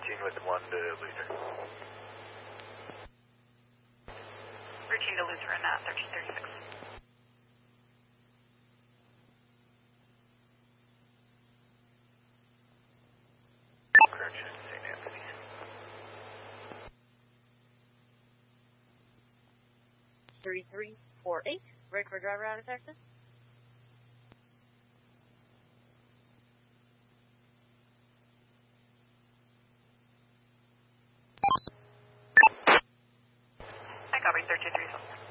routine with 1 to Luther. Routine to Lutheran at 1336. Correction, St. Anthony. $3348. Ready for driver out of Texas? I copy 1337.